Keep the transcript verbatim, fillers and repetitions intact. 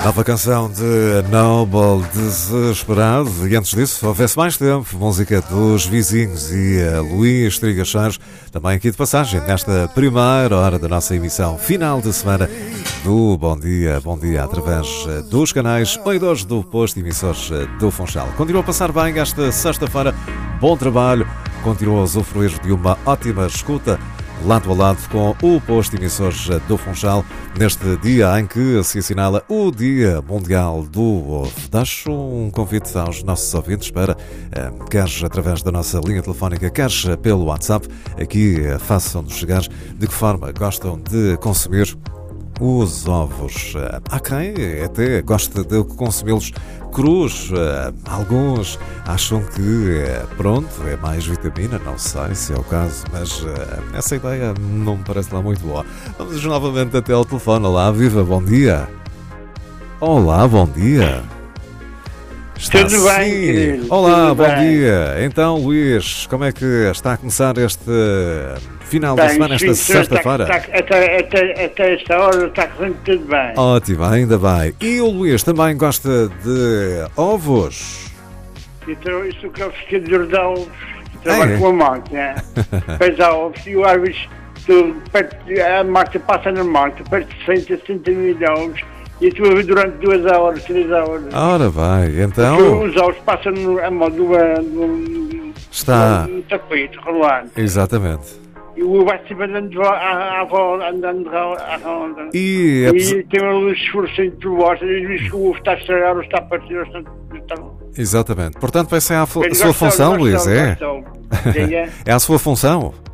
Nova canção de Noble Desesperado. E antes disso, houvesse mais tempo, música dos Vizinhos e a Luís Trigachares, também aqui de passagem, nesta primeira hora da nossa emissão final de semana do Bom Dia, Bom Dia, através dos canais oitenta do posto emissores do Funchal. Continua a passar bem esta sexta-feira, bom trabalho, continua a usufruir de uma ótima escuta, lado a lado com o posto emissores do Funchal, neste dia em que se assinala o Dia Mundial do Ovo. Deixo um convite aos nossos ouvintes para, eh, queres através da nossa linha telefónica, queres pelo WhatsApp, aqui eh, façam-nos chegar de que forma gostam de consumir os ovos. Há quem até gosta de consumi-los crus. Alguns acham que, pronto, é mais vitamina, não sei se é o caso, mas essa ideia não me parece lá muito boa. Vamos novamente até ao telefone. Olá, viva, bom dia. Olá, bom dia. Está Tudo bem, sim. querido. Olá, Tudo bom bem. dia. Então, Luís, como é que está a começar este final de Bem, semana, esta sim, senhor, sexta-feira? está- está- Até, até, até esta hora está correndo tudo bem. Ótimo, ainda bem. E o Luís também gosta de ovos? Eu tra- eu sou cafetador de ovos, trabalho É? com a máquina. Pesa ovos e eu às vezes estou perto de- a máquina passa na máquina, perto de sessenta, sessenta mil ovos e eu estou a ver durante duas horas, três horas. Ora bem, Porque então os ovos passam no, a mão do, do, está. do tapete rolando. Exatamente. E o ovo vai se andando à volta, andando à ronda. E, E apes- tem um esforço por baixo, e diz que o ovo está a estragar, ou está a partir, ou está... está... exatamente. Portanto, essa é a, fu- a Ele sua gosta, função, gosta, Luís, é? gosta. Diga. É a sua função?